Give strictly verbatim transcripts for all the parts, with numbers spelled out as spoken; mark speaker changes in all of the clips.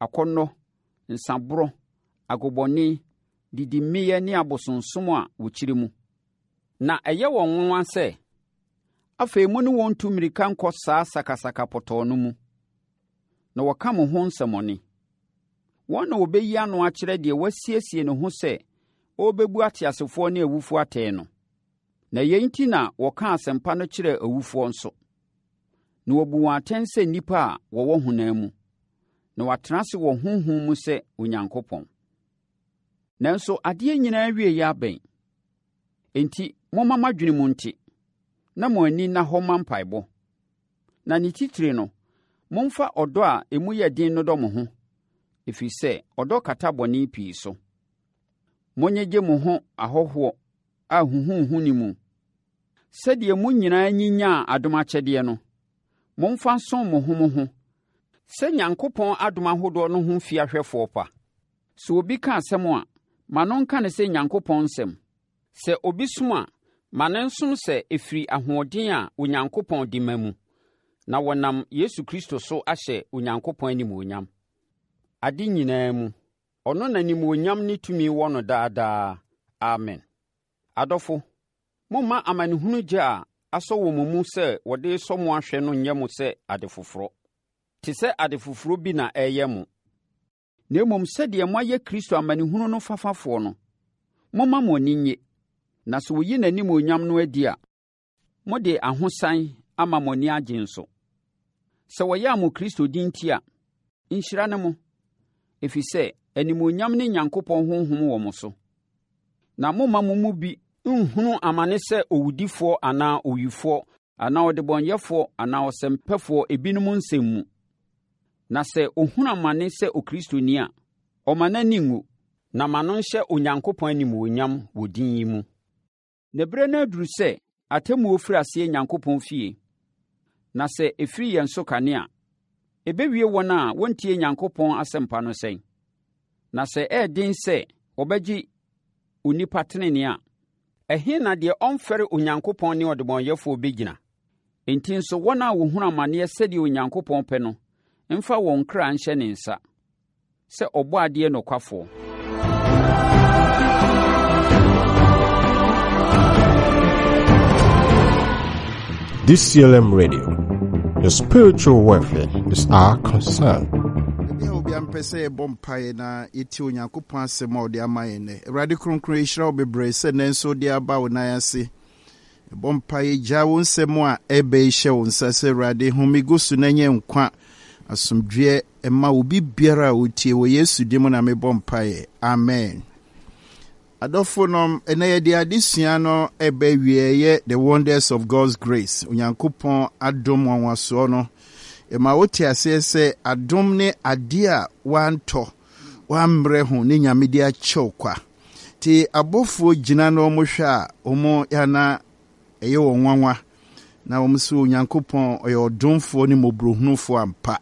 Speaker 1: akonno, nsabro, agoboni, didi meye ni abosonsom a wokyiri mu. Na eye won nwa se afei mu ne won tu mirika nkɔ saa sakasaka pɔtɔ no mu. Na wɔka mo ho nsɛmɔne. Wɔn na obeyi ano akyerɛ deɛ wasiesie ne ho sɛ obebu atiasefoɔ ne awufoɔ atɛn no. Na yɛn nti na wɔka asɛmpa no kyerɛ awufoɔ nso. Na wɔbu wɔn atɛn sɛ nnipa a wɔwɔ honam mu. Na wɔatena ase wɔ honhom mu sɛ Onyankopɔn. Nanso adeɛ nyinaa wie yɛ abɛn. Enti momma madwene mu nti, na mo ani na hɔ ma mpaebɔ. Na ne titire no, momfa ɔdɔ a emu yɛ den no dɔ mo ho, ɛfiri sɛ ɔdɔ kata bɔne pii so. Monyegye mo ho ahɔhoɔ a huhuhu ni mu. Sɛdeɛ mo nyinaa nyinya adom akyɛdeɛ no, momfa nsom mo ho mo ho. Sɛ Nyankopɔn adom ahodoɔ no ho fi ahwɛfoɔ pa. Sɛ obi ka asɛm a, ma no nka ne sɛ Nyankopɔn nsɛm. Sɛ obi som a, ma ne nsom sɛ ɛfiri ahoɔden a Onyankopɔn de ma mu, na wɔnam Yesu Kristo so ahyɛ Onyankopɔn animuonyam. Ade nyinaa mu, ɔno na animuonyam ne tumi wɔ no daadaa. Amen. Adɔfo, momma amanehunu gye a asɔ wɔ mo mu sɛ wɔde sɔ mo ahwɛ no nyɛ mo sɛ ade foforɔ. Te sɛ ade foforɔ bi na ɛyɛ mo. Na mmom sɛdeɛ moayɛ Kristo amanehunu no fafafoɔ no, momma mo ani nnye. Na sɛ woyi n'animuonyam no adi a, mode ahosan ama mo ani agye nso. Sɛ wɔyɛ mo Kristo din nti a, nhyira ne mo, ɛfiri sɛ animuonyam ne Nyankopɔn honhom wɔ mo so. Na momma mo mu bi nhunu amane sɛ owudifoɔ anaa oyifoɔ anaa ɔdebɔnyɛfoɔ anaa ɔsɛmpɛfoɔ ebinom nsɛm mu. Na sɛ ohunu amane sɛ okristoni a, ɔma n'ani ngu, na ma no nhyɛ Onyankopɔn animuonyam wɔ din yi mu. Na berɛ no aduru sɛ atemmuo firi aseɛ Nyankopɔn fie. Na sɛ ɛfiri yɛn so kane a, ɛbɛwie wɔn a wɔntie Nyankopɔn asɛmpa no sɛn. Na sɛ ɛyɛden sɛ ɔbɛgye onipa tenenee a, ɛhe na deɛ ɔmfɛre Onyankopɔn ne ɔdebɔnyɛfoɔ bɛgyina? Enti nso wɔn a wɔhunu amaneɛ sɛdeɛ Onyankopɔn pɛ no, mfa wɔn kra nhyɛ ne nsa, sɛ ɔbɔ adeɛ nokwafoɔ.
Speaker 2: D C L M Radio, your spiritual welfare is our concern.
Speaker 3: Pese bompae na eti Onyankopɔn asɛm a ɔde ama yɛn nɛ. Awurade kronkron hyira wo bebree sɛ nanso de aba wo nan ase. Bompae gya wo nsɛm a ɛbɛ hyɛ wo nsa sɛ Awurade homigu so na nyɛ nkwa asomdwe ɛma obi biara a wotie wɔ Yesu dim na me bompae. Amen. Adofo nom ene ye de adesua no ɛbɛ wieyɛ the wonders of God's grace. Onyankopɔn adom wanwaso no ema wote ase sɛ adom ne ade a wantɔ wambrɛ ho ne nyame de akyɛw kwa. Ti abofo gyina no mo hwɛ a omo yana ɛyɛ wɔ nwanwa na omo so Onyankopɔn ɔyɛ ɔdomfo ne mobrohunufo ampa.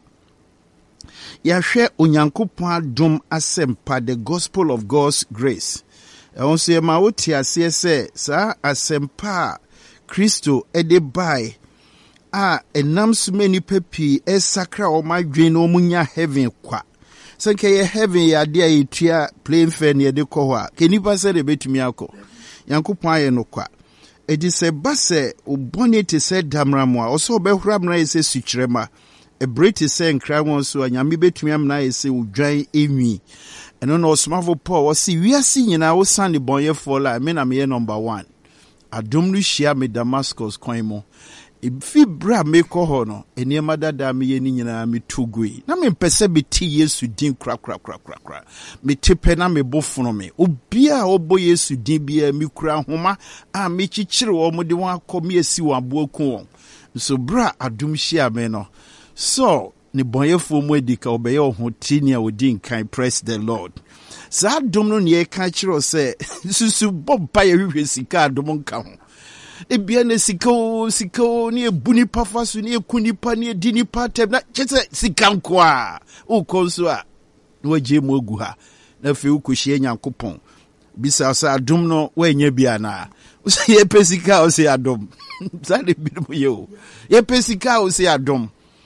Speaker 3: Yahwɛ Onyankopɔn adom asɛmpa, the gospel of God's grace. Also, ma wote ase sɛ saa asɛmpa a Kristo ɛde bae a enam so many pepi esakra o madwen no munya heaven kwa. Sanke ye heaven ya de ayetua plain fair ne de kɔ hɔ a kenipa sɛ de betumi akɔ. Yankopɔn ayɛ no kwa. Edi sɛ ba sɛ obɔne te sɛ damra mo a ɔsɛ ɔbɛhura mna yɛ sɛ sukyerɛma. Ebre te sɛ nkra wɔn so a nyame betumi amna yɛ sɛ odwan enwi. Eno no osmafo Paul wasi wiase nyina wo sane bonyefo la me na me number one. Adom no hia me Damascus kwan mo. Ifi bra me kɔ hɔ no eniema dada me ye ni nyina me tugui. Na me mpese be ti Yesu din kra kra kra kra kra. Me tepe na me bofono me. Obia obo Yesu din bia me kura homa a me chichire wo mo de won akɔ me asi wo aboku won. So bra adom hia me no. So ni bonyefo mu edika obeye ohotini a odi nkan. Praise the Lord. Sa adom no ne ka kire sɛ susu bompa ye hwehwe sika adom nka ho. Ebia ne sika o sika o ne ebuni pafaso ne ekuni pa ne dini pa tem na kyese sika nko a o konso a na waje mu ogu ha na fe ukohie Nyankopɔn bisa sa adom no wanya bia na o se ye pesika o se adom sa de bi mo ye o ye pesika o se adom.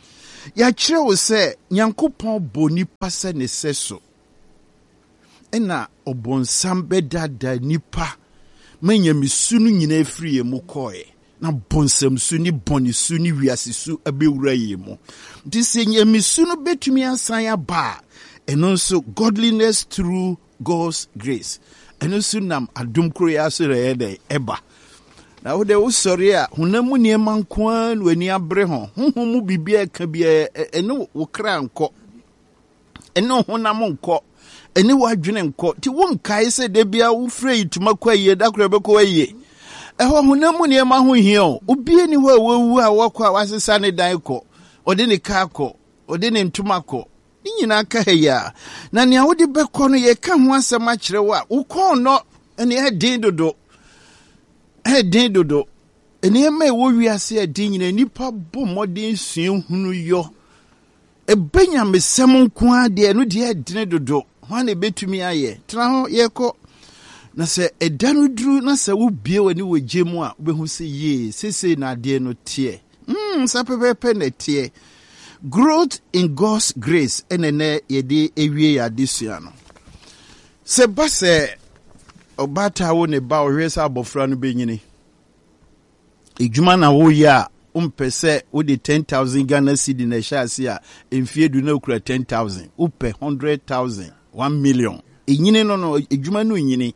Speaker 3: Ya kyerɛ wo sɛ Nyankopɔn bɔ nipa sɛ ne sɛ so. Ɛna ɔbɔnsam bɛdada nipa ma nyamisu no nyinaa firi mu kɔɛ. Na bɔnsam su ni bɔne su ni wiase su abɛwura yɛ mu. Nti sɛ nyamisu no bɛtumi asan aba ɛno nso godliness through God's grace. Ɛno nso nam adom koro yɛ aso rɛyɛ dɛ ɛba. Na wode wo sɔre a honam mu nneɛma nko ara no ani abere ho. Honhom mu biribiara ka biara ɛne wo kra nkɔ. Ɛne honam nkɔ. Ɛne wadwene nkɔ. Ti wo nkae sɛ da bia wo frɛ yituma kɔ ayie da kora bɛkɔ ayie. Ɛhɔ honam mu nneɛma ho hia o. Obie ni hɔ a wawu a wakɔ a wasesa ne dan kɔ. Ɔde ne kaa kɔ. Ɔde ne ntoma kɔ. Ni nyina ka ya. Na nea wode bɛkɔ no yɛ ka ho asɛm akyerɛ wo a wokɔ no ɛne ɛden dodo. Ɛden dodo. Nneɛma ɛwɔ wiase ɛden nyina nipa bɔ mmɔden sua hunu yɔ. Ɛbɛnya mesɛm nko a deɛ no deɛ ɛden dodo. Hɔ na ɛbɛtumi ayɛ. Tena ho yɛkɔ. Na sɛ ɛda no duru na sɛ wobie w'ani wɔ gye mu a wobɛhu sɛ yee sesei na adeɛ no teɛ. Mm, sa pɛpɛpɛ na teɛ. Growth in God's grace ɛna nɛ yɛde ewie yɛ adesua no. Sɛ ba sɛ ɔbaata wo ne ba ɔhwɛ sɛ abɔfra no bɛnyini. Edwuma na woyɛ a wompɛ sɛ wode ten thousand Ghana cedi na ɛhyɛ ase a mfie du na okura ten thousand. Wopɛ one hundred thousand, one million. Enyini no no edwuma no nyini.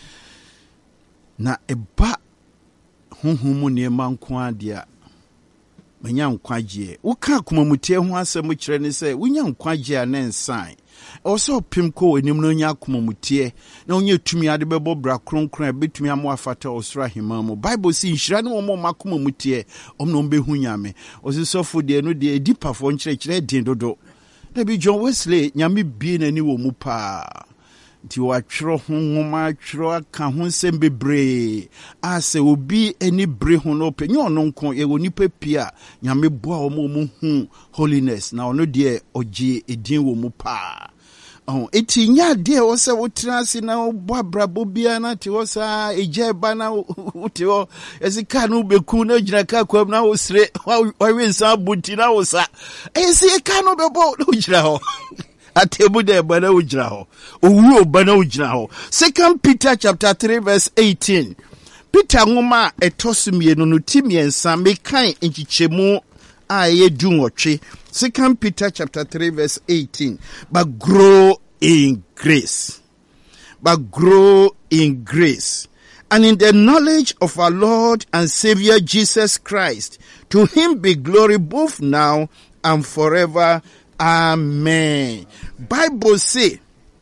Speaker 3: Na eba honhom mu nneɛma nko ade a manya nkwagye. Woka komamutie ho asɛm kyerɛ ne sɛ wonya nkwagye a ne nsan. Ɛwɔ sɛ ɔpem kɔ anim no nya komamutie na onye tumi ade bɛbɔ bra kronkron a betumi amo afata ɔsoro ahema mu. Bible si nhyira ne wɔn ma komamutie ɔm na ɔmbɛhu nyame. Ɔsesɔfo de no de edipafo nkyerɛkyerɛ din dodo. Na bi John Wesley nyame bie n'ani wɔ mu pa. Ti watwerɛ ho nwoma atwerɛ aka ho nsɛm bebree a sɛ obi ani bere ho no pɛ nyɛ ɔno nko yɛwɔ nipa pia nyame boa wɔn mu hu holiness na ɔno deɛ ɔgye edin wɔ mu paa. Oh, eti nya deɛ wɔ sɛ wotra ase na wobɔ abrabɔ bia na te wɔ saa egya ba na wote hɔ ɛsi ka no beku na gyina ka kwam na wosre wawe nsa buti na wosa ɛsi ka no bɛbɔ na wogyina hɔ. Atebu de bana ujira ho. Owu bana ujira ho. Second Peter chapter three verse eighteen. Peter ngoma etosumie no no timiensa mekan enchichemu a ye dunwotwe. Second Peter chapter three verse eighteen. But grow in grace. But grow in grace. And in the knowledge of our Lord and Savior Jesus Christ. To him be glory both now and forever. Amen. Bible say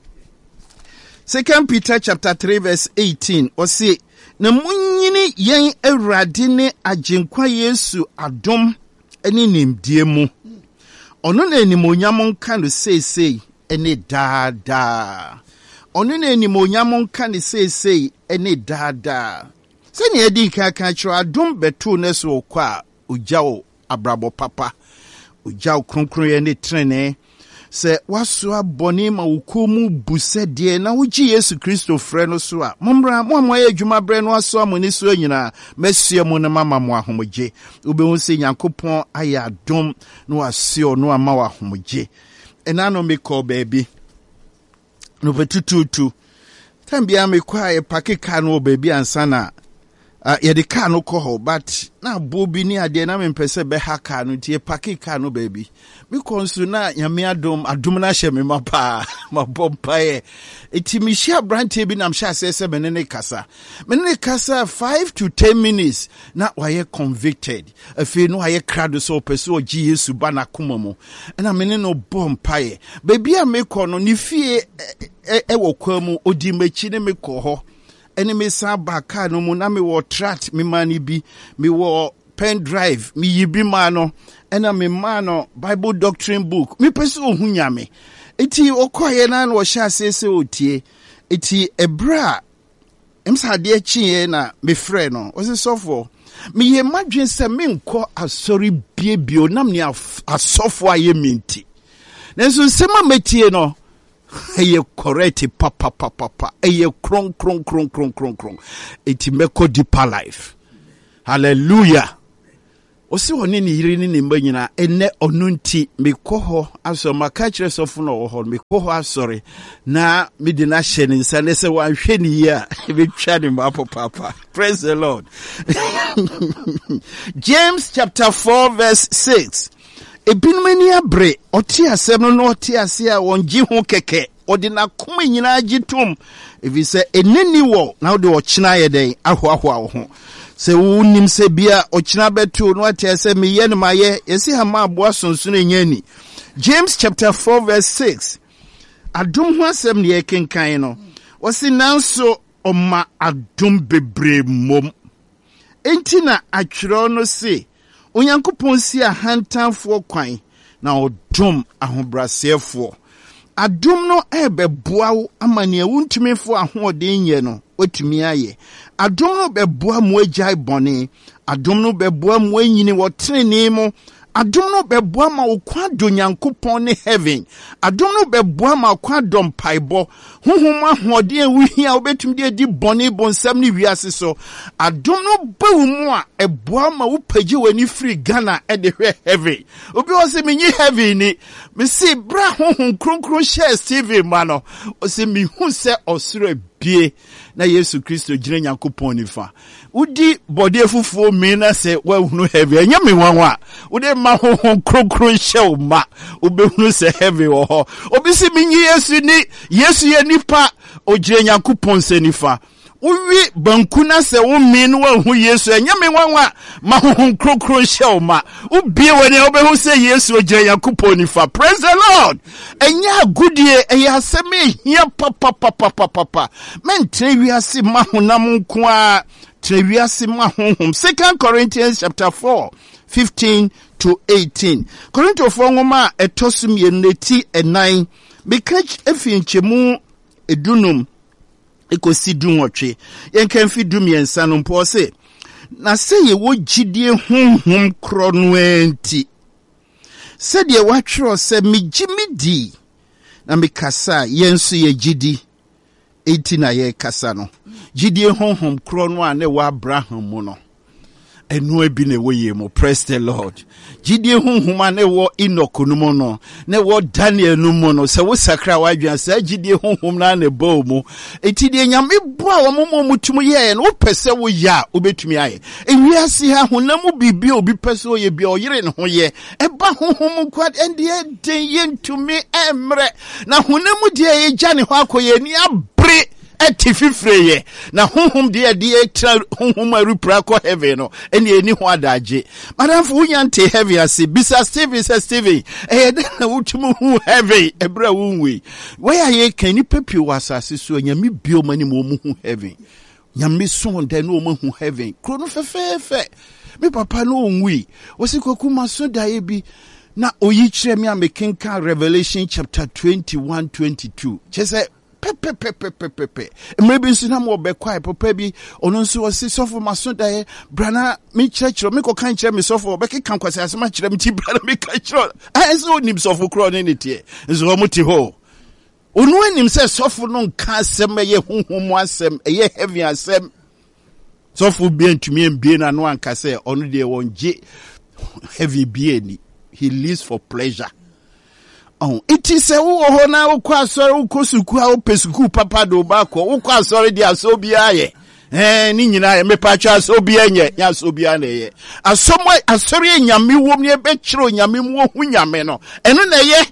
Speaker 3: Second Peter chapter three verse eighteen or say na munyini yen Awurade ne agenkwa Yesu adom ene nimdie mu ono na animonyam nka no seesei ene daada ono na animonyam nka no seesei ene daada se ne edi nka ka kyerɛ adom beto ne so kwa ogyawo abrabo papa Ujau kronkron ye ne trene se waso abone ma wokomu buse de na wuji Yesu Kristo frɛ no so a momra mo amoye adwuma brɛ no aso amoni so nyina mesue mo ne mama mo ahomgye obehu se Nyankopɔn aya adom no asio no ama wa ahomgye ena no me call baby no betututu tambia me kwa e pakeka no baby ansa na Uh, yeah, the car no call, but now Bobby near the name pese be haka no tie paki car no baby. Because na yami adom adumna she me mapa ma bompae. Eti mi share brand bi na msha sese menene kasa. Menene kasa five to ten minutes na waye convicted. Afi no waye crowd so pese o ji Yesu ba na kuma mo. Na menene no bompae. Baby a me ko no ni fie e wo kwa mu odi mechi ne me ko ho. Eni me sa ba car no mu na me wo tract me mani bi me wo pen drive me yibi ma no ena me ma no Bible doctrine book me pese ohu nyame eti okoye na na wo sha sese otie eti ebra emsa de achie na me frɛ no wo se sofo me ye madwen se me nko asori biebio nam ne asofo aye minti nenso sema metie no eye correct papa papa papa eye kron kron kron kron kron kron eti meko deeper life hallelujah Osi woni ni yiri ni mba nyina enne onu nti mekɔ hɔ aso maka kyerɛ sɔfo no wɔ hɔ mekɔ hɔ asɔre na mede na hyɛ ne nsa ne sɛ wanhwɛ ne yi a betwa ne ma papa. Praise the Lord. James chapter four verse six. Ebinum ani abre ɔte asɛm no na ɔte ase a wɔngye ho kɛkɛ ɔde na koma nyina agye tom efi sɛ eneni wɔ na ɔde ɔkyena yɛ den ahoahoa wo ho. Se wunim se bia ochina betu no ate se meye no maye yesi hama aboa sonsono nyani. James chapter four verse six. Adum ho asem ne yekenkan no. Wasi nanso oma adum bebre mom. Enti na atwero no se Onyankopon si ahantanfo kwan na odum ahobrasefo. Adum no ebeboa wo amane wuntumefo ahoden ye no otumi aye. Adum no beboa mo agya bone. Adum no beboa mo anyini wo trene mo. Adum no beboa ma wo kwa do Nyankopon ne heaven. Adum no beboa ma kwa dom paibo. Honhom ahode awuhia obetum de di bone bonsam ne wiase so. Adum no bawu mu a eboa ma wo pagi wani free Ghana e de hwe heaven. Obi wo se menyi heaven ni. Me se bra honhom kronkron share Steve mano. O se mi hu se osoro bie na Yesu Kristo gire Nyankopon nifa. Udi body fufuo me na se wa hunu heaven. Enya me wanwa. Ude ma honhom kronkron share ma. Obehunu se heaven wo ho. Obi se menyi Yesu ni Yesu ye nipa ogire Nyankopon se nifa. Uwi bankuna se wo minu wa hu Yesu enya me wanwa ma honhom kronkron share ma. Ubie woni obehu se Yesu ogire Nyankopon nifa. Praise the Lord. Enya agudie eya aseme hia papa papa papa. Men trewiase ma honam nko a trewiase ma honhom. Second Corinthians chapter four fifteen to eighteen. Korinto fo ngoma etosum ye neti enan. Bekach efinchemu edunum ekosi dunwotwe. Yenkan fi dum yensa no mpo se na se ye wo gidie honhom kro no enti. Se de watwero se migimidi na mikasa yenso ye gidi enti na ye kasa no. Gidie honhom kro no a ne wa Abraham mu no. Enu ebi ne wo ye mo. Praise the Lord. Gidie honhom ne wo Enoch no mo no ne wo Daniel no mo no se wo sakra wa adwan se gidie honhom na ne ba mu eti de nyame boa wo mo mutum ye no pese wo ya obetumi aye ewiase ha honam bibi obi pese wo ye bia oyire ne ho ye eba honhom kwad ende den ye ntumi emre na honam de ye gya ne ho akoye ni abre etififreye na honhom de de etra honhom arupra ko heaven no ene eni ho adaje madam fu nyante heaven ase bisa Steve say Steve eh de na wutumu hu heaven ebra wunwe we aye kan ni papi wasase so nyame bio mani mo mu hu heaven nyame so de no mo hu heaven kro no fefefe me papa no onwi osikoku maso dae bi na oyi kire me amekenka Revelation chapter twenty-one twenty-two chese pepe pepe pepe pepe maybe nso na mo be kwai papa bi ono nso wose sofo maso dae brana me church me ko kan kire me sofo be kan kwase asema kire me ti brana me kan kire ah nso nim sofo kro ne ne tie nso mo ti ho onu anim se sofo no nka asem ye honhom asem ye heavy asem sofo bi antumi ambie na no anka se ono de wonje heavy bi ani he lives for pleasure. Oh, it is a wo na wo kwa sori wo kosuku a wo pesuku papa do ba ko wo kwa sori dia so bia ye eh ni nyina ye mepa twa so bia nye nya so bia na ye asomo asori nyame wom ne be kiro nyame mu hu nyame no eno na ye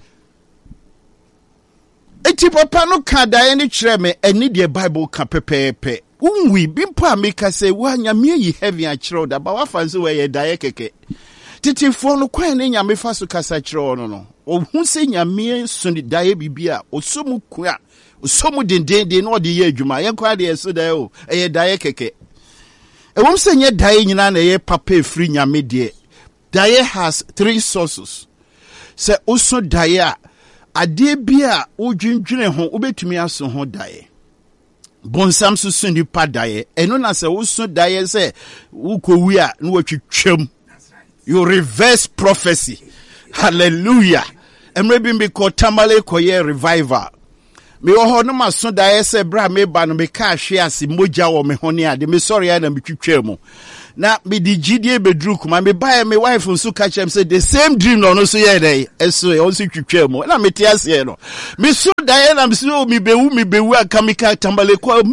Speaker 3: eti papa no ka da ni kire me eni de Bible ka pepepe unwi bimpo ameka se wo nyame yi heaven a kiro da ba wa fanse we ye da ye keke titifo no kwan ne nyame fa so kasa kiro no no ohun se nyame so ni dae bibia osomu kua osomu dendende no de ye adwuma ye kwa de so dae o eye dae keke ewom se nye dae nyina na ye papa efri nyame de dae has three sources se oso dae a ade bia odwindwene ho obetumi aso ho dae bonsam so so ni pa dae eno na se oso dae se ukowi a no watwitwam you reverse prophecy. Hallelujah. Emre bimbi ko tamale ko ye revival. Me oho no maso da ye se bra me ba no me ka hwe ase moja wo me hone ade me sorry ya na me twitwa mu. na me di gidie bedru kuma me buy me wife nso catch him say the same dream no no so ye dey eso e also twitwa mu na me te ase no me so die na me so me bewu me bewu akamika tambale kwa.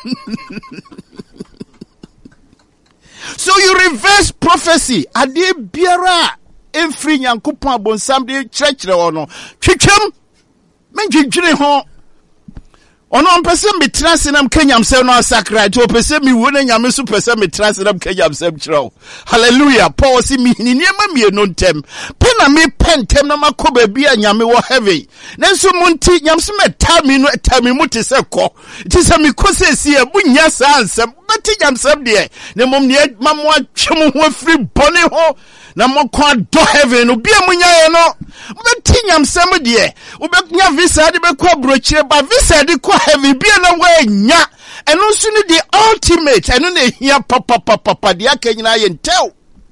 Speaker 3: So you reverse prophecy ade biara emfri nyankopon abonsam de kyerɛkyerɛ wo no twetwam menjidwire ho ono mpese me trase nam kanyam sɛ no asakra to pese me wo na nyame so pese me trase nam kanyam sɛ kyerɛw. Hallelujah. Paul si mi ni niema me no ntem pe na me pentem na makoba bia nyame wo heaven nanso munti nyam so meta me no eta me muti sɛ kɔ ti sɛ me kɔ sɛ si e bunya sa ansɛm beti nyam sɛm de ne mom ne mammo atwem ho afiri bɔne ho na mokɔ do heaven obi amunya ye no beti nyam sɛm de obenya visa de bekɔ brochire ba visa de kɔ heaven bia na wa nya eno so ne the ultimate eno na hia papa papa papa de akanyina ye ntew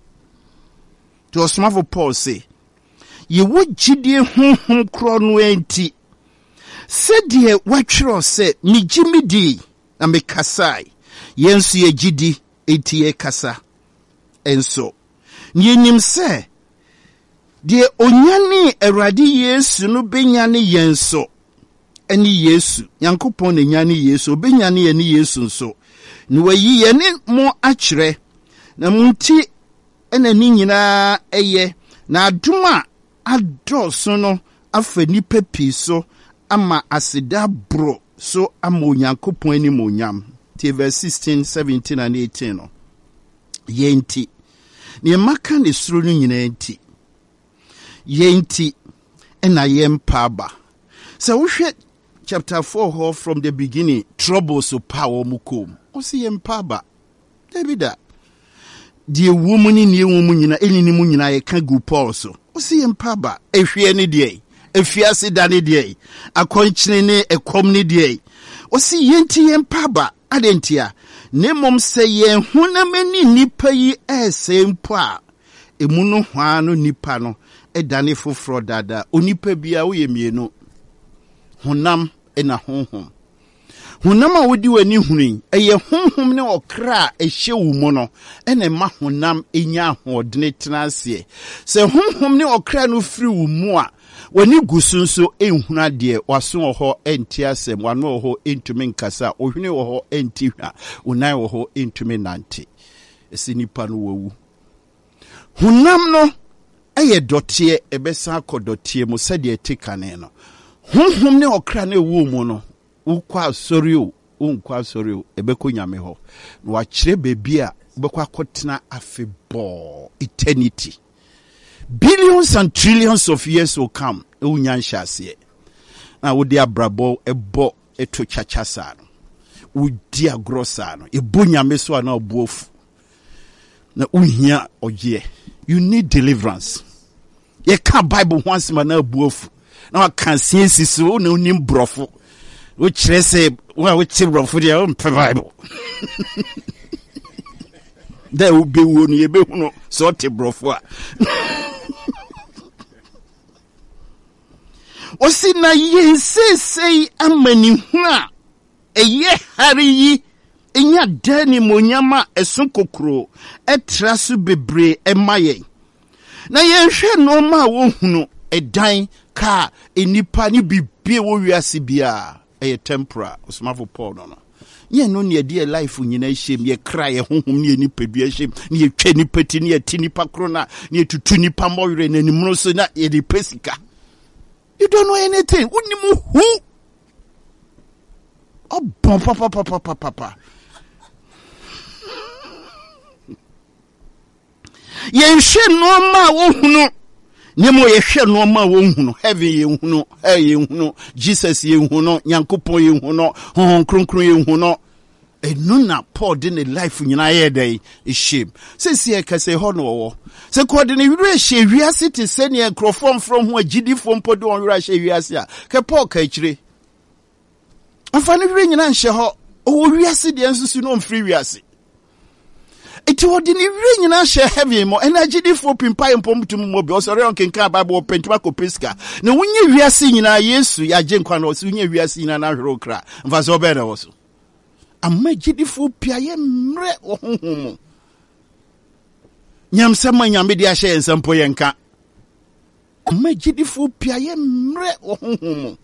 Speaker 3: to osmafo Paul say ye wo gidie honhom kro no enti se de watwero se me gimidi na me kasai yensu ye gidi enti ye kasa enso ni nim se de onyane Awurade Yesu no benyane yenso eni Yesu Yankopon ne nyane Yesu benyane eni Yesu nso ni wayi ye ne mo akyere na munti ena ni nyina eye na adoma adoso no afa nipa pi so ama aseda bro so ama Onyankopon ani mo nyam. T verse sixteen, seventeen and eighteen no yenti ni maka ne suro no nyina enti yenti ena yempa ba. So we hwɛ chapter four from the beginning troubles so power mukom o si yempa ba David die womuni ni womu nyina enini mu nyina ye ka gu Paul so o si yempa ba ehwe ne de efiase da ne de akonkyene ne ekom ne de o si yenti yempa ba adentia ne mom se ye hunamani nipa yi ese mpo a emu no hwa no nipa no edane foforo dada onipa bia wo ye mienu honam ena honhom honam a wodi wani hunin eye honhom ne okra ehye wo mu no ena ma honam enya hodne tenase se honhom ne okra no firi wo mu a wani gusunso enhuna de waso ho enti asem wano ho entumi nkasa ohwene wo ho enti hwa unan wo ho entumi nante esi nipa no wawu honam no eye dotie ebesa akodotie mu sede etikane no honhom ne okra na ewu mu no ukwa asori o unkwa asori o ebeko nyame ho na wakyere bebi a ubekwa akotena afebo eternity. Billions and trillions of years will come. Unyan shasiye. Na udia brabo ebo eto chachasano. Udia grosano. Ibunya meswa na obuofu. Na unya oje. You need deliverance. Ye can't Bible once man na obuofu. Na can see sisu na unim brofu. Which they say, well, which brofu dia umpe Bible. There will be one ye be no sorte brofu. Osi na yense sei amani hua eye hari yi enya dani monyama esunkokro etrasu bebre emaye na yenhwe no ma wo hunu edan ka enipa ni bibie wo wiase bia eye tempera osmafo Paul no no ye no ne de life nyina hyem ye kra ye honhom ne enipa dua hyem ne ye twa nipa ti ne ye ti nipa kro na ne ye tutu nipa moyre na nimro so na ye de pesika. You don't know anything. Unimu who? Oh, papa, papa, papa, papa. Ye she no ma wo hunu. Nemo ye she no ma wo hunu. Heaven ye hunu, hell ye hunu, Jesus ye hunu, Nyankopon ye hunu, hon kronkron ye hunu. E nuna Paul de ne life nyina ye dey e shame. Se se ka se ho no wo. Se ko de ne wure hye wiase te se ne enkrofom from ho agidi fom podo on wure hye wiase a. Ke Paul ka kire. Afa ne wure nyina nhye ho. O wiase de ensusu no mfiri wiase. Eti wo de ne wure nyina hye heaven mo ena agidi fo pimpa empom tum mo bi o sori on kenka Bible pentuma ko peska. Ne wunye wiase nyina Yesu ya je nkwa no o se wunye wiase nyina na hwere okra. Mfa so be na wo so. Ama gidifo pia ye mre ohunhum nyamsɛm a nyame de ahyɛ yɛn nsɛm po yɛnka ma gyidifo pia yɛ mmerɛ wɔ honhom mu